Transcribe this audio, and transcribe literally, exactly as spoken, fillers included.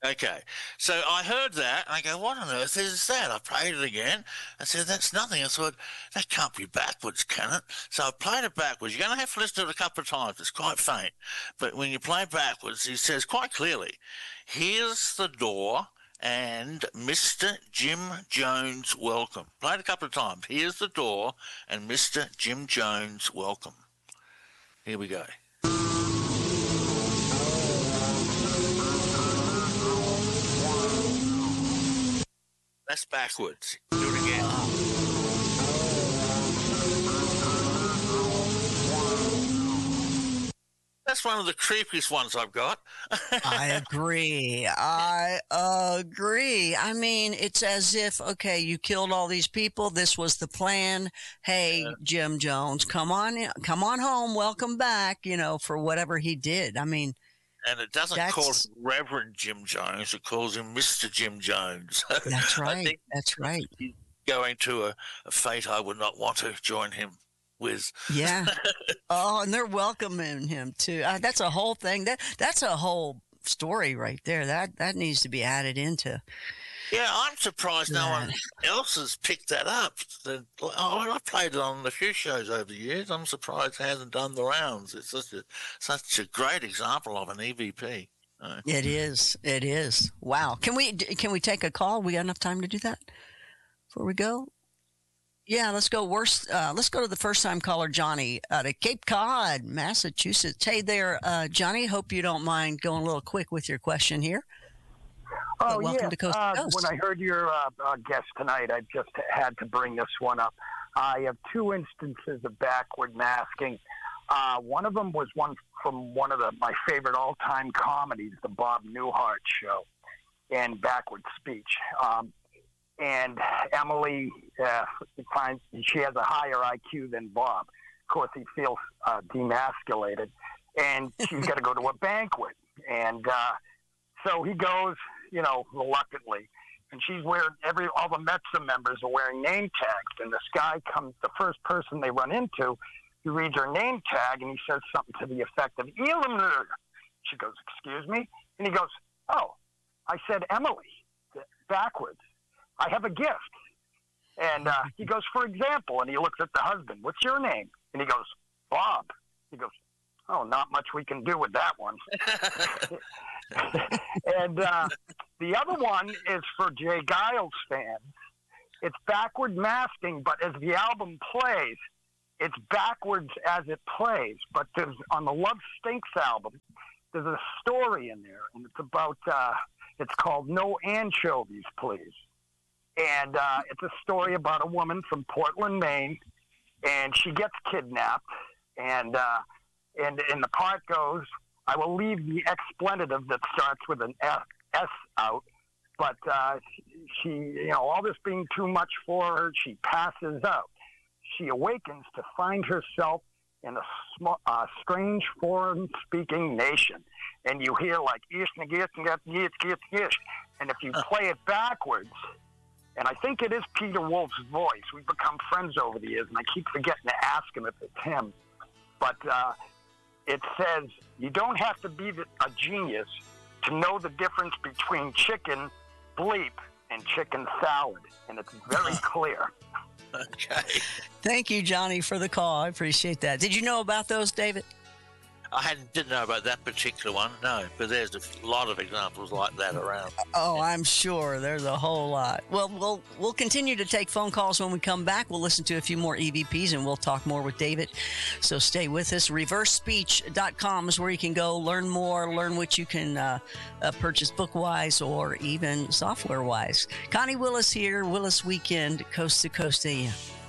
Okay, so I heard that, and I go, what on earth is that? I played it again. I said, that's nothing. I thought, that can't be backwards, can it? So I played it backwards. You're going to have to listen to it a couple of times. It's quite faint. But when you play backwards, he says quite clearly, here's the door and Mister Jim Jones, welcome. Played a couple of times. Here's the door and Mister Jim Jones, welcome. Here we go. That's backwards. Do it again. That's one of the creepiest ones I've got. I agree. I agree. I mean, it's as if, okay, you killed all these people. This was the plan. Hey, yeah. Jim Jones, come on, come on home. Welcome back, you know, for whatever he did. I mean, and it doesn't That's, call him Reverend Jim Jones. It calls him Mister Jim Jones. That's right. That's right. He's going to a, a fate I would not want to join him with. Yeah. Oh, and they're welcoming him too. Uh, that's a whole thing. That That's a whole story right there. That that needs to be added into. Yeah, I'm surprised that. No one else has picked that up. The, oh, I've played it on a few shows over the years. I'm surprised it hasn't done the rounds. It's such a such a great example of an E V P. Uh, it is. It is. Wow. Can we can we take a call? We got enough time to do that before we go? Yeah, let's go. Worst. Uh, let's go to the first time caller, Johnny, out of Cape Cod, Massachusetts. Hey there, uh, Johnny. Hope you don't mind going a little quick with your question here. Oh, yeah. Uh, when I heard your uh, uh, guest tonight, I just had to bring this one up. I have two instances of backward masking. Uh, one of them was one from one of the, my favorite all-time comedies, the Bob Newhart Show, and backward speech. Um, and Emily uh, finds she has a higher I Q than Bob. Of course, he feels uh, demasculated, and she's got to go to a banquet. And uh, so he goes, you know, reluctantly, and she's wearing every all the Metza members are wearing name tags, and this guy comes, the first person they run into, he reads her name tag, and he says something to the effect of Elamur. She goes, excuse me? And he goes, oh, I said Emily, backwards. I have a gift. And uh, he goes, for example, and he looks at the husband, what's your name? And he goes, Bob. He goes, oh, not much we can do with that one. And uh, the other one is for Jay Giles fans. It's backward masking, but as the album plays, it's backwards as it plays. But there's on the Love Stinks album, there's a story in there, and it's about, uh, it's called No Anchovies, Please. And uh, it's a story about a woman from Portland, Maine, and she gets kidnapped, and uh, and and the part goes, I will leave the expletive that starts with an F, S out, but uh, she, you know, all this being too much for her, she passes out. She awakens to find herself in a small, uh, strange foreign-speaking nation, and you hear like ish, ish, ish, ish, ish, and if you play it backwards. And I think it is Peter Wolf's voice. We've become friends over the years, and I keep forgetting to ask him if it's him. But uh, it says, you don't have to be a genius to know the difference between chicken bleep and chicken salad. And it's very clear. Okay. Thank you, Johnny, for the call. I appreciate that. Did you know about those, David? I hadn't, didn't know about that particular one, no, but there's a lot of examples like that around. Oh, I'm sure there's a whole lot. Well, we'll we'll continue to take phone calls when we come back. We'll listen to a few more E V Ps, and we'll talk more with David. So stay with us. reverse speech dot com is where you can go learn more, learn what you can uh, uh, purchase book-wise or even software-wise. Connie Willis here, Willis Weekend, Coast to Coast A M.